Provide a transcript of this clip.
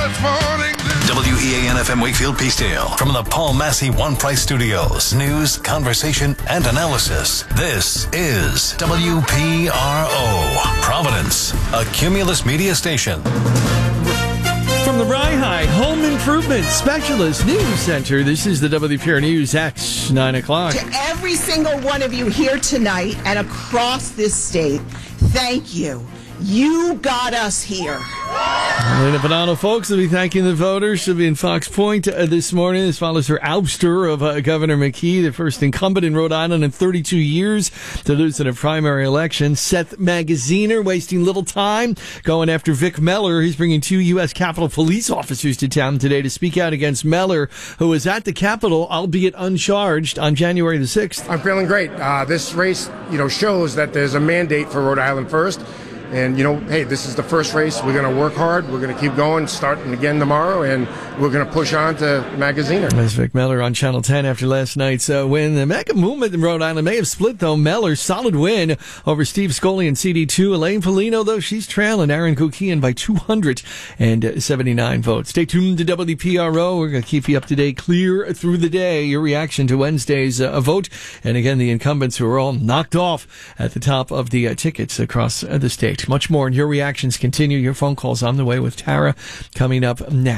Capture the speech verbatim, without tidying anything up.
W E A N F M Wakefield Peacedale. From the Paul Massey One Price Studios. News, conversation, and analysis. This is W P R O. Providence, a Cumulus media station. From the Rye Home Improvement Specialist News Center, this is the W P R News X nine o'clock. To every single one of you here tonight and across this state, thank you. You got us here. Elena Bonanno, folks, will be thanking the voters. She'll be in Fox Point uh, this morning. This follows her ouster of uh, Governor McKee, the first incumbent in Rhode Island in thirty-two years to lose in a primary election. Seth Magaziner wasting little time going after Vic Meller. He's bringing two U S Capitol police officers to town today to speak out against Meller, who was at the Capitol, albeit uncharged, on January the sixth. I'm feeling great. Uh, this race, you know, shows that there's a mandate for Rhode Island First. And, you know, hey, this is the first race. We're going to work hard. We're going to keep going, starting again tomorrow, and we're going to push on to Magaziner. That's Vic Meller on Channel ten after last night's uh, win. The mega movement in Rhode Island may have split, though. Meller's solid win over Steve Scully in C D two. Elaine Polino, though, she's trailing Aaron Kukian by two hundred seventy-nine votes. Stay tuned to W P R O. We're going to keep you up to date clear through the day. Your reaction to Wednesday's uh, vote. And again, the incumbents who are all knocked off at the top of the uh, tickets across uh, the state. Much more, and your reactions continue. Your phone calls on the way with Tara coming up now.